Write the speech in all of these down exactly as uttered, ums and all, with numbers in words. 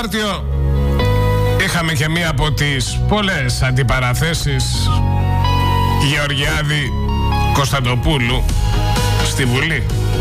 Μάρτιο είχαμε και μία από τις πολλές αντιπαραθέσεις Γεωργιάδη Κωνσταντοπούλου στη Βουλή.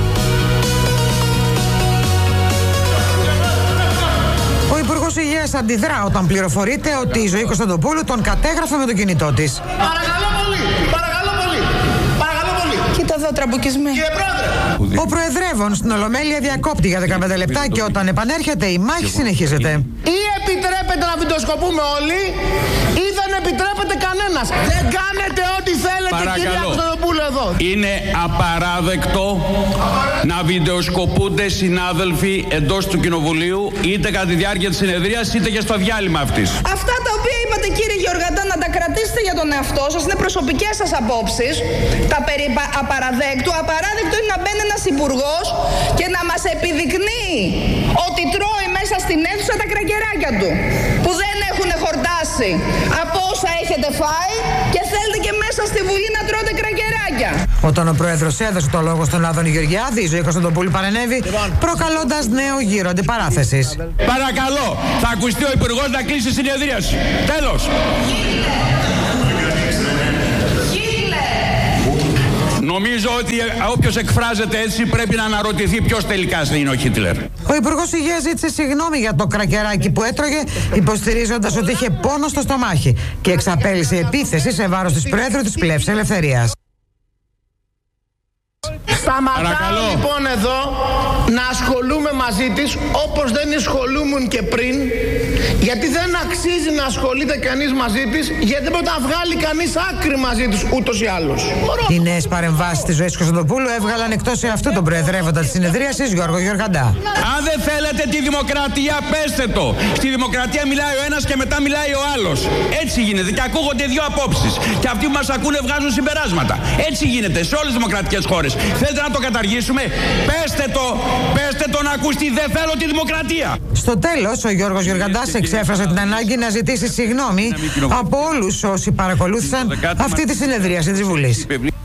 Ο Υπουργός Υγείας αντιδρά όταν πληροφορείται ότι η Ζωή Κωνσταντοπούλου τον κατέγραφε με το κινητό της. Παρακαλώ πολύ, παρακαλώ πολύ, παρακαλώ πολύ. Κοίτα εδώ, τραμπουκισμέ. Κύριε Πρόεδρε. Ο Προεδρεύων στην Ολομέλεια διακόπτει για δεκαπέντε λεπτά και όταν επανέρχεται η μάχη συνεχίζεται. Ή επιτρέπετε να βιντεοσκοπούμε όλοι ή δεν επιτρέπετε κανένας. Δεν κάνετε ό,τι θέλετε. Παρακαλώ. Κυρία Κωνσταντοπούλου εδώ. Είναι απαράδεκτο να βιντεοσκοπούνται συνάδελφοι εντός του Κοινοβουλίου είτε κατά τη διάρκεια της συνεδρίας είτε και στο διάλειμμα αυτής. Αυτά τα οποία είπατε κύριε Γεωργαντά να τα κρατήσετε για τον εαυτό σας, είναι προσωπικές σας απόψεις. Τα περί απαραδέκτου. Απαράδεκτο είναι να μπαίνει ένας υπουργός και να μας επιδεικνύει ότι τρώει μέσα στην αίθουσα τα κρακεράκια του που δεν έχουν χορτάσει από όσα έχετε φάει και θέλετε και μέσα στη Βουλή να τρώτε κρακεράκια. Όταν ο Πρόεδρος έδωσε το λόγο στον Άδωνη Γεωργιάδη, η Ζωή Κωνσταντοπούλου παρενέβη, προκαλώντας νέο γύρο αντιπαράθεσης. Παρακαλώ, θα ακουστεί ο Υπουργός να κλείσει συνεδρίαση. Τέλος. Νομίζω ότι όποιος εκφράζεται έτσι πρέπει να αναρωτηθεί ποιος τελικά είναι ο Χίτλερ. Ο Υπουργός Υγείας ζήτησε συγγνώμη για το κρακεράκι που έτρωγε, υποστηρίζοντας ότι είχε πόνο στο στομάχι και εξαπέλυσε επίθεση σε βάρος της Προέδρου της Πλεύσης Ελευθερίας. Σταματάω λοιπόν εδώ να ασχολούμαι μαζί της όπως δεν ασχολούμουν και πριν, γιατί δεν αξίζει να ασχολείται κανείς μαζί της, γιατί δεν μπορεί να βγάλει κανείς άκρη μαζί της ούτως ή άλλως. Οι νέες παρεμβάσεις της Ζωής Κωνσταντοπούλου έβγαλαν εκτός εαυτού τον προεδρεύοντα της συνεδρίασης Γιώργο Γεωργαντά. Αν δεν θέλετε τη δημοκρατία, πέστε το. Στη δημοκρατία μιλάει ο ένας και μετά μιλάει ο άλλος. Έτσι γίνεται και ακούγονται δύο απόψεις. Και αυτοί που μας ακούνε βγάζουν συμπεράσματα. Έτσι γίνεται σε όλες τις δημοκρατικές χώρες. Θέλετε να το καταργήσουμε? Πέστε το, πέστε το να ακουστεί. Δεν θέλω τη δημοκρατία. Στο τέλος, ο Γιώργος Γεωργαντάς εξέφρασε την ανάγκη να ζητήσει συγγνώμη από όλους όσοι παρακολούθησαν αυτή τη συνεδρίαση της Βουλής.